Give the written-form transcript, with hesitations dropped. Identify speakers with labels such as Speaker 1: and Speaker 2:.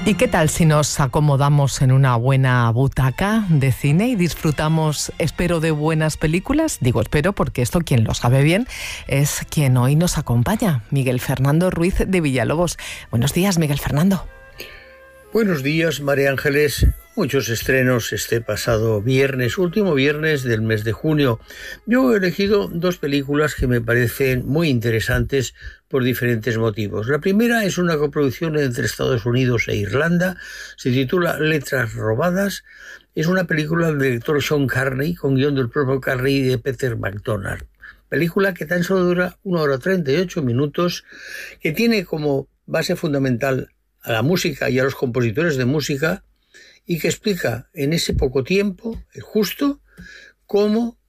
Speaker 1: ¿Y qué tal si nos acomodamos en una buena butaca de cine y disfrutamos, espero, de buenas películas? Digo espero porque esto quien lo sabe bien es quien hoy nos acompaña, Miguel Fernando Ruiz de Villalobos. Buenos días, Miguel Fernando.
Speaker 2: Buenos días, María Ángeles. Muchos estrenos este pasado viernes, último viernes del mes de junio. Yo he elegido dos películas que me parecen muy interesantes por diferentes motivos. La primera es una coproducción entre Estados Unidos e Irlanda. Se titula Letras robadas. Es una película del director Sean Carney, con guión del propio Carney y de Peter McDonald. Película que tan solo dura 1 hora 38 minutos, que tiene como base fundamental a la música y a los compositores de música, y que explica en ese poco tiempo, justo, cómo